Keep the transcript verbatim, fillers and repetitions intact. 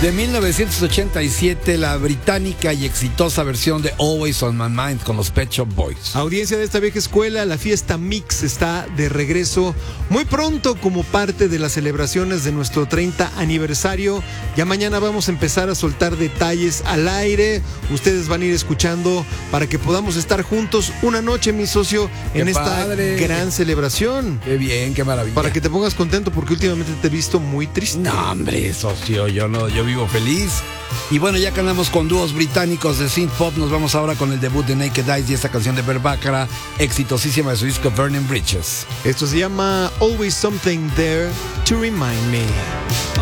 De mil novecientos ochenta y siete, la británica y exitosa versión de Always on My Mind con los Pet Shop Boys. Audiencia de esta vieja escuela, la fiesta Mix está de regreso muy pronto como parte de las celebraciones de nuestro treinta aniversario. Ya mañana vamos a empezar a soltar detalles al aire. Ustedes van a ir escuchando para que podamos estar juntos una noche, mi socio, en ¡Qué esta padre! gran celebración. Qué bien, qué maravilla. Para que te pongas contento porque últimamente te he visto muy triste. No, hombre, socio, yo no, yo vivo feliz. Y bueno, ya que andamos con dúos británicos de synth pop, nos vamos ahora con el debut de Naked Eyes y esta canción de Bert Bacharach, exitosísima de su disco Burning Bridges. Esto se llama Always Something There to Remind Me.